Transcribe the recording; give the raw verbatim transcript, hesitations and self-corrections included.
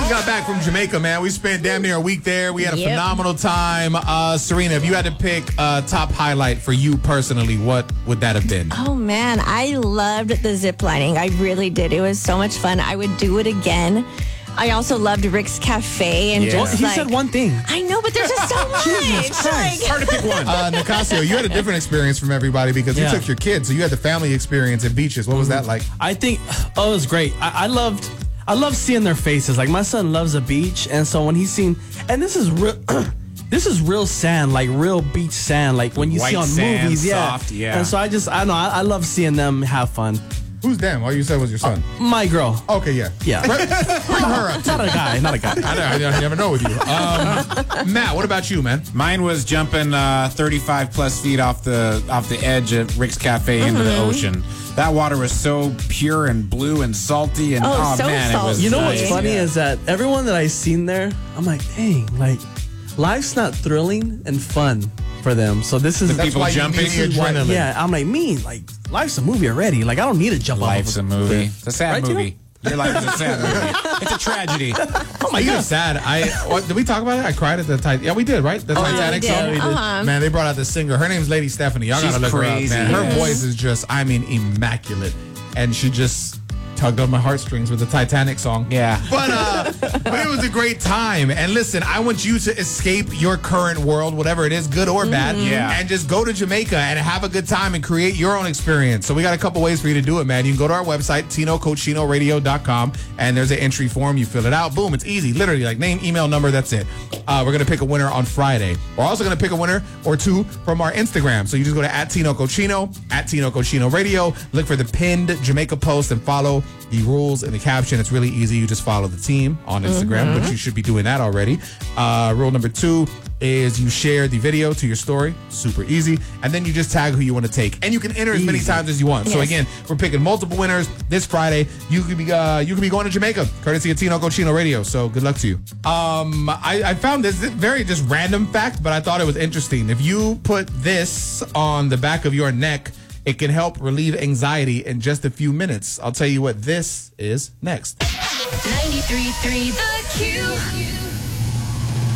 just got back from Jamaica, man. We spent damn near a week there. We had a yep. phenomenal time. Uh, Serena, if you had to pick a top highlight for you personally, what would that have been? Oh, man. I loved the zip lining. I really did. It was so much fun. I would do it again. I also loved Rick's Cafe. And yeah. just well, he like, said one thing. I know, but there's just so much. Jesus Christ. Hard to pick one. Uh, Nicasio, you had a different experience from everybody because yeah. you took your kids. So you had the family experience at beaches. What was that like? I think, oh, it was great. I, I loved... I love seeing their faces. Like, my son loves the beach, and so when he's seen, and this is real, this is real sand, like real beach sand, like when you White see on sand, movies, yeah. soft, yeah. And so I just, I don't know, I, I love seeing them have fun. Who's them? All you said was your son. Uh, my girl. Okay, yeah, yeah. Bring her up. Not a guy, not a guy. I, I, I never know with you. Um, Matt, what about you, man? Mine was jumping uh, thirty-five plus feet off the off the edge at Rick's Cafe mm-hmm. into the ocean. That water was so pure and blue and salty, and oh, oh so man, salty. it was. You know nice. what's funny yeah. is that everyone that I seen there, I'm like, dang, like life's not thrilling and fun for them. So this is the people jumping. Adrenaline. Yeah, I'm like me, like life's a movie already. Like I don't need to jump off. Life's a movie. It's a sad right, movie. Tino? Your life is a sad movie. It's a tragedy. Oh my god, sad. I what, did we talk about it? I cried at the Titanic. Yeah, we did, right? The oh, Titanic yeah, song. we did. Uh-huh. Man, they brought out this singer. Her name's Lady Stephanie. Y'all She's gotta look crazy. her up, man. Her Yes. voice is just, I mean, immaculate, and she just tugged on my heartstrings with the Titanic song. Yeah. But uh, but it was a great time. And listen, I want you to escape your current world, whatever it is, good or bad. Mm-hmm. Yeah. And just go to Jamaica and have a good time and create your own experience. So we got a couple ways for you to do it, man. You can go to our website, tino cochino radio dot com, and there's an entry form. You fill it out. Boom, it's easy. Literally, like name, email, number, that's it. Uh, we're going to pick a winner on Friday. We're also going to pick a winner or two from our Instagram. So you just go to at Tino Cochino, at Tino Cochino Radio, look for the pinned Jamaica post and follow the rules in the caption. It's really easy. You just follow the team on Instagram, mm-hmm. but you should be doing that already. Uh, rule number two is you share the video to your story. Super easy. And then you just tag who you want to take. And you can enter as many Easy. times as you want. Yes. So again, we're picking multiple winners this Friday. You could be uh, you could be going to Jamaica, courtesy of Tino Cochino Radio. So good luck to you. Um, I, I found this very just random fact, but I thought it was interesting. If you put this on the back of your neck, it can help relieve anxiety in just a few minutes. I'll tell you what this is next. ninety-three point three The Q.